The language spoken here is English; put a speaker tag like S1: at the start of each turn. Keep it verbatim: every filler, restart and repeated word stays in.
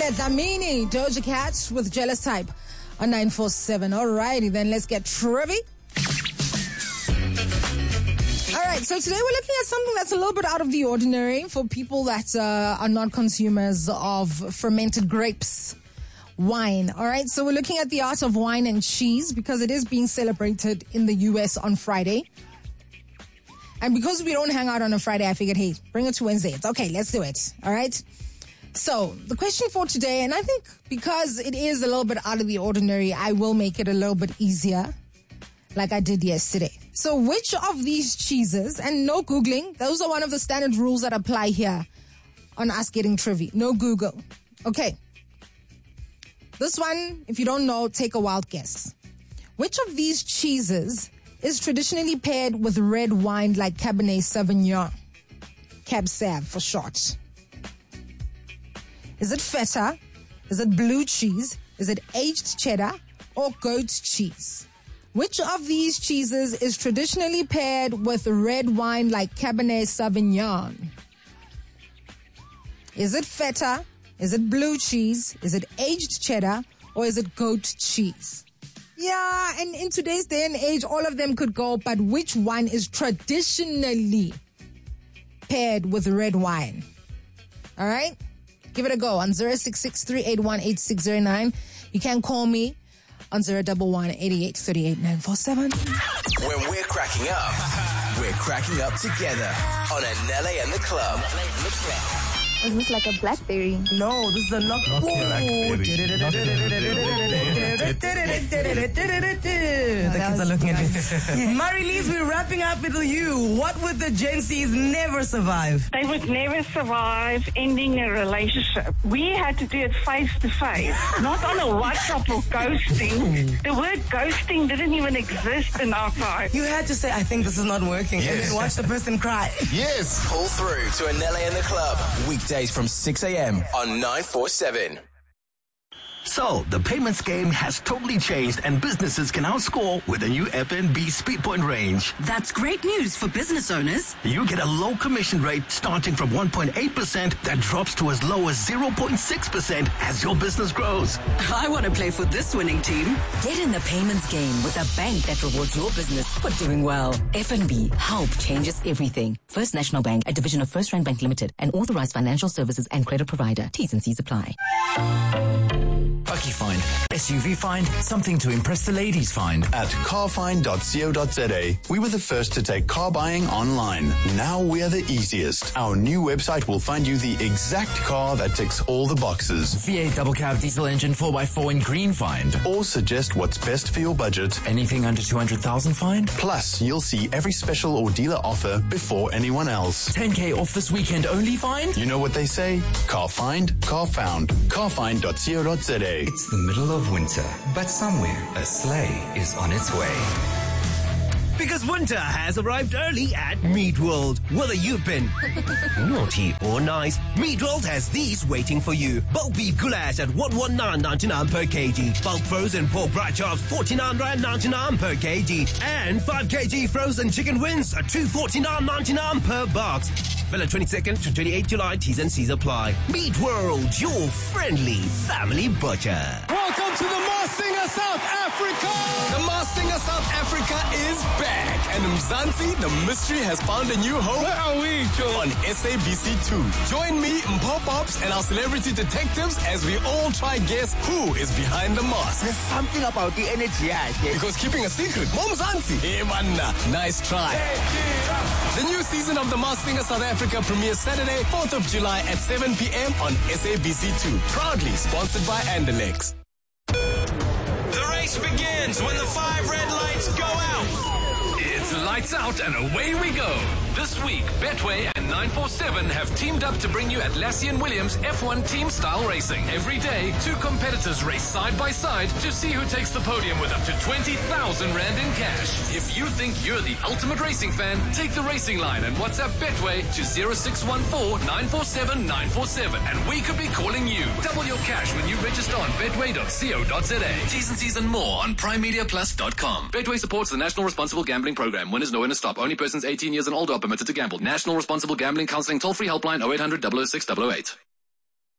S1: Siphelele Dlamini, Doja Cat with Jealous Type on nine four seven. Alrighty, then let's get trivia. Alright, so today we're looking at something that's a little bit out of the ordinary for people that uh, are not consumers of fermented grapes. Wine. Alright, so we're looking at the art of wine and cheese because it is being celebrated in the U S on Friday. And because we don't hang out on a Friday, I figured, hey, bring it to Wednesday. It's okay, let's do it. Alright? So, the question for today, and I think because it is a little bit out of the ordinary, I will make it a little bit easier, like I did yesterday. So, which of these cheeses, and no Googling, those are one of the standard rules that apply here on Us Getting Trivia. No Google. Okay. This one, if you don't know, take a wild guess. Which of these cheeses is traditionally paired with red wine like Cabernet Sauvignon? Cab Sav for short. Is it feta? Is it blue cheese? Is it aged cheddar or goat cheese? Which of these cheeses is traditionally paired with red wine like Cabernet Sauvignon? Is it feta? Is it blue cheese? Is it aged cheddar or is it goat cheese? Yeah, and in today's day and age, all of them could go, but which one is traditionally paired with red wine? All right? Give it a go on zero six six, three eight one, eight six zero nine. You can call me on zero one one, eight eight three eight, nine four seven.
S2: When we're cracking up, we're cracking up together on Anele and the Club.
S3: Is this like a Blackberry?
S1: No, this is a knock. The kids are looking at me. Marie-Lise, we're wrapping up with you. What would the Gen Zs never survive?
S4: They would never survive ending a relationship. We had to do it face to face, not on a WhatsApp or ghosting. The word ghosting didn't even exist in our time.
S1: You had to say, I think this is not working, yes. And then watch the person cry.
S2: Yes. Pull through to Anele and the Club. Weekdays from six a.m. on nine four seven.
S5: So, the payments game has totally changed and businesses can now score with the new F N B Speedpoint range.
S6: That's great news for business owners.
S5: You get a low commission rate starting from one point eight percent that drops to as low as zero point six percent as your business grows.
S6: I want to play for this winning team. Get in the payments game with a bank that rewards your business for doing well. F N B, help changes everything. First National Bank, a division of First Rand Bank Limited, an authorized financial services and credit provider. T's and C's apply.
S7: Bucky Find, S U V Find, something to impress the ladies find.
S8: At carfind dot co dot za, we were the first to take car buying online. Now we are the easiest. Our new website will find you the exact car that ticks all the boxes.
S7: V eight double cab diesel engine four by four in green find.
S8: Or suggest what's best for your budget.
S7: Anything under two hundred thousand find.
S8: Plus, you'll see every special or dealer offer before anyone else.
S7: ten K off this weekend only find.
S8: You know what they say? Car find, car found. carfind dot co dot za.
S9: It's the middle of winter, but somewhere a sleigh is on its way.
S10: Because winter has arrived early at Meat World. Whether you've been naughty or nice, Meat World has these waiting for you. Bulk beef goulash at one hundred nineteen ninety-nine per kg. Bulk frozen pork brat chops forty-nine rand ninety-nine per kg. And five kilogram frozen chicken wings at two hundred forty-nine ninety-nine per box. Valid twenty-second to twenty-eighth July. T's and C's apply. Meat World, your friendly family butcher.
S11: Welcome to the Masked Singer South Africa. The Masked Singer South Africa is back. And Mzansi, the mystery has found a new home. Where are we, Joe? On S A B C two. Join me, Mpho Pops, and our celebrity detectives as we all try guess who is behind the mask.
S12: There's something about the energy, I guess.
S11: Because keeping a secret, Mom Mzansi. Hey, manna. Nice try. The new season of the Masked Singer South Africa premieres Saturday, fourth of July at seven p.m. on S A B C two. Proudly sponsored by Andelex.
S13: The race begins when the five red lights go out. It's lights out and away we go. This week, Betway and nine four seven have teamed up to bring you Atlassian Williams F one team style racing. Every day, two competitors race side by side to see who takes the podium with up to twenty thousand rand in cash. If you think you're the ultimate racing fan, take the racing line and WhatsApp Betway to zero six one four, nine four seven, nine four seven and we could be calling you. Double your cash when you register on betway dot co dot za. T's and C's and more on prime media plus dot com. Betway supports the National Responsible Gambling Program. Winners know when to stop. Only persons eighteen years and older are permitted to gamble. National Responsible Gambling Counseling toll-free helpline oh eight hundred, double oh six, double oh eight.